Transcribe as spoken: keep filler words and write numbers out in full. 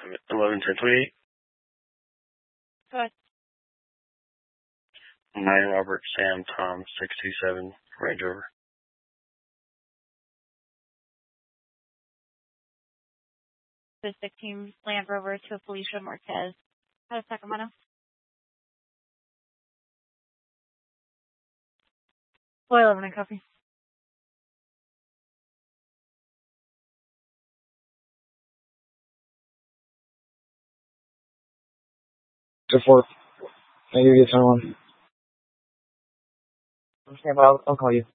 eleven ten twenty-eight. Go ahead. nine Robert Sam Tom six two seven Range Rover. The sixteen Land Rover to Felicia Marquez out of Sacramento. four eleven and copy. Two four. Thank you, get someone. Okay, well, I'll, I'll call you.